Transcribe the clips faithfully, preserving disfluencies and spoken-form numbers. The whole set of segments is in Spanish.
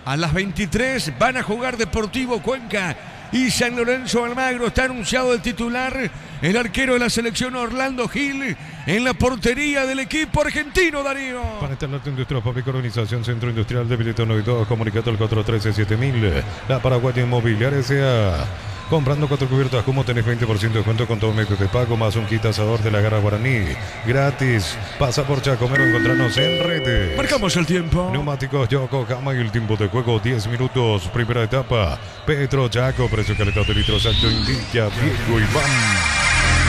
A las veintitrés van a jugar Deportivo Cuenca y San Lorenzo Almagro. Está anunciado el titular, el arquero de la selección Orlando Gil, en la portería del equipo argentino, Darío. Para instalarte Industria Fábrica Organización Centro Industrial de Billetón noventa y dos, comunicado al cuatro uno tres siete mil. La Paraguaya Inmobiliaria S A. Comprando cuatro cubiertas como tenés veinte por ciento de descuento con todo medio de pago, más un kit asador de la Garra Guaraní. Gratis. Pasa por Chacomero, encontrarnos en redes. Marcamos el tiempo. Neumáticos Yokohama y el tiempo de juego diez minutos. Primera etapa. Petro Chaco, precio calentado de litros alto indica Diego Iván.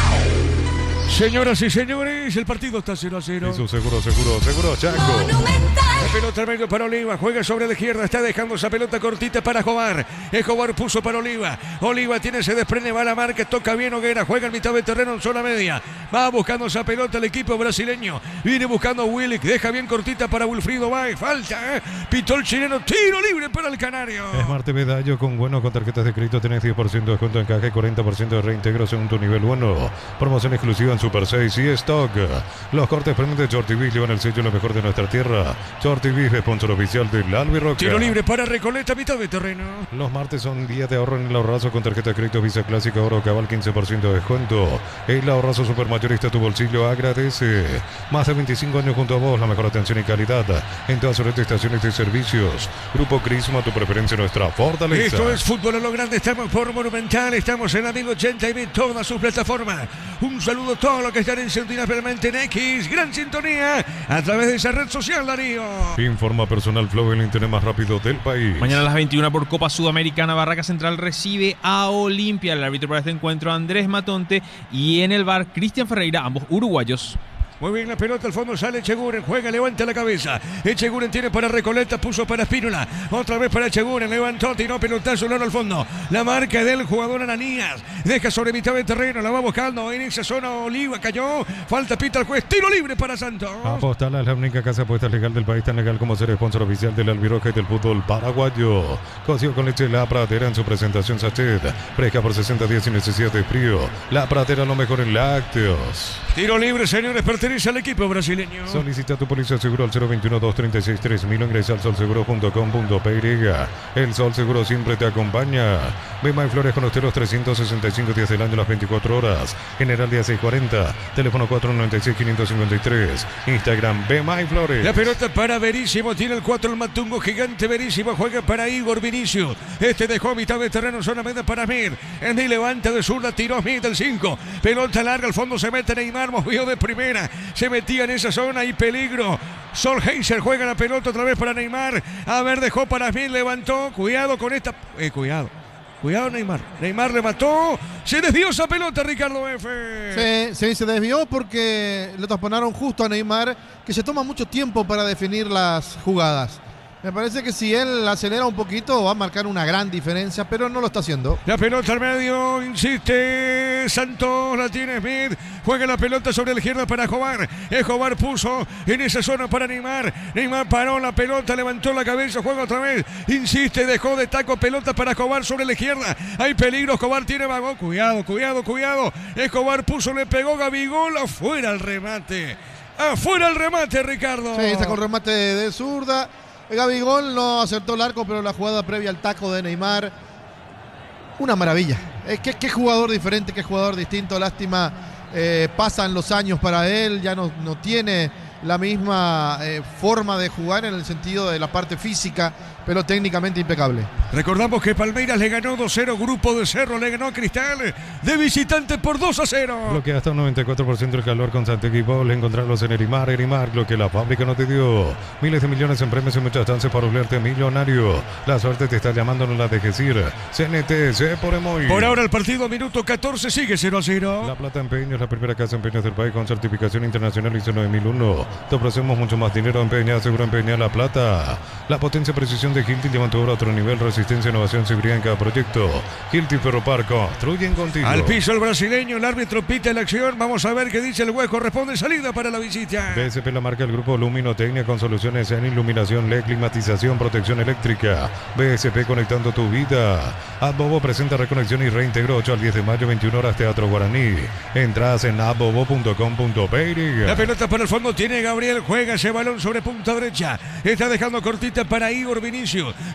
Señoras y señores, el partido está cero a cero. Eso seguro, seguro, seguro, Chaco. Monumental. La pelota al medio para Oliva, juega sobre la izquierda, está dejando esa pelota cortita para Escobar. Escobar puso para Oliva. Oliva tiene, se desprende, va a la marca, toca bien Hoguera, juega en mitad de terreno en zona media. Va buscando esa pelota el equipo brasileño. Viene buscando a Willick, deja bien cortita para Wilfrido Báez. Falta, ¿eh? Pitó el chileno, tiro libre para el canario. Smart Medallo con bueno con tarjetas de crédito, tenés diez por ciento de descuento en caja y cuarenta por ciento de reintegro según tu nivel uno. Promoción exclusiva en Super seis y Stock. Los cortes premium de Shorty Beef llevan el sello lo mejor de nuestra tierra. Shorty Beef, sponsor oficial del Albirroca. Tiro libre para Recoleta, mitad de terreno. Los martes son días de ahorro en el ahorrazo con tarjeta de crédito Visa Clásica Oro Cabal, quince por ciento de descuento. El ahorrazo supermayorista, tu bolsillo agradece. Más de veinticinco años junto a vos, la mejor atención y calidad en todas sus estaciones de servicios. Grupo Crisma, tu preferencia, nuestra fortaleza. Esto es Fútbol a lo Grande, estamos por Monumental, estamos en Amigo ochenta y ve todas sus plataformas. Un saludo a todos los que están en sintonía permanente en X, gran sintonía a través de esa red social, Darío. Informa Personal Flow, el internet más rápido del país. Mañana a las veintiuna por Copa Sudamericana, Barraca Central recibe a Olimpia. El árbitro para este encuentro, Andrés Matonte, y en el bar, Cristian Ferreira, ambos uruguayos. Muy bien, la pelota al fondo, sale Echeguren, juega, levanta la cabeza. Echeguren tiene para Recoleta, puso para Espínola. Otra vez para Echeguren, levantó, tiró pelotazo, lado al fondo. La marca del jugador Ananías. Deja sobre mitad de terreno, la va buscando en esa zona. Oliva cayó, falta pita al juez, tiro libre para Santos. Apostala es la única casa de apuestas legal del país, tan legal como ser sponsor oficial del Albirroja y del fútbol paraguayo. Cocido con leche La Pradera en su presentación sachet. Fresca por sesenta días sin necesidad de frío. La Pradera, lo mejor en lácteos. Tiro libre, señores, pertenece al equipo brasileño. Solicita tu póliza de seguro al cero veintiuno, dos treinta y seis, tres mil o ingresa al sol seguro punto com punto p y. El Sol Seguro siempre te acompaña. Bema y Flores con usted los trescientos sesenta y cinco días del año, las veinticuatro horas. General día seiscientos cuarenta. Teléfono cuatro nueve seis, cinco cinco tres. Instagram Bema y Flores. La pelota para Verísimo. Tiene el cuatro el Matungo gigante. Verísimo juega para Igor Vinicius. Este dejó a mitad de terreno. Zona media para Mir. En el levanta de zurda. Tiró Mir del cinco. Pelota larga. Al fondo se mete Neymar. Movió de primera. Se metía en esa zona y peligro. Solskjaer juega la pelota otra vez para Neymar. A ver, dejó para Mir. Levantó. Cuidado con esta. Eh, cuidado. Cuidado Neymar. Neymar le mató. Se desvió esa pelota, Ricardo F. Sí, sí, se desvió porque le taponaron justo a Neymar, que se toma mucho tiempo para definir las jugadas. Me parece que si él acelera un poquito va a marcar una gran diferencia, pero no lo está haciendo. La pelota al medio, insiste Santos, la tiene Smith. Juega la pelota sobre la izquierda para Escobar. Escobar puso en esa zona para Neymar. Neymar paró la pelota, levantó la cabeza, juega otra vez. Insiste, dejó de taco, pelota para Escobar sobre la izquierda. Hay peligro, Escobar tiene vagón. Cuidado, cuidado, cuidado. Escobar puso, le pegó Gabigol, afuera el remate. Afuera el remate, Ricardo. Sí, sacó el remate de, de zurda. Gabigol no acertó el arco, pero la jugada previa al taco de Neymar, una maravilla. Eh, ¿qué, qué jugador diferente, qué jugador distinto. Lástima, eh, pasan los años para él, ya no, no tiene la misma eh, forma de jugar en el sentido de la parte física, pero técnicamente impecable. Recordamos que Palmeiras le ganó dos cero, Grupo de Cerro le ganó a Cristal de visitante por dos a cero. Bloquea hasta un noventa y cuatro por ciento el calor con Santegui Ball. Encontrarlos en Erimar, Erimar, lo que la fábrica no te dio. Miles de millones en premios y muchas chances para volverte millonario. La suerte te está llamando, no la dejes ir. C N T, C por Emoy. Por ahora el partido, minuto catorce, sigue cero a cero. La Plata Empeño es la primera casa de empeños del país con certificación internacional I S O nueve mil uno. Te ofrecemos mucho más dinero. Empeña, seguro empeña La Plata. La potencia y precisión de Hilti llevan tu obra a otro nivel. Resistencia, innovación, seguridad en cada proyecto. Hilti Ferropar, construyen contigo. Al piso el brasileño, el árbitro pita la acción. Vamos a ver qué dice el juez. Corresponde salida para la visita. B S P la marca el grupo Luminotecnia con soluciones en iluminación, L E D, climatización, protección eléctrica. B S P conectando tu vida. Adbobo presenta reconexión y reintegro ocho al diez de mayo, veintiuna horas, Teatro Guaraní. Entradas en adbobo punto com punto p y. La pelota para el fondo tiene Gabriel. Juega ese balón sobre punta derecha. Está dejando cortita para Igor Vinicius.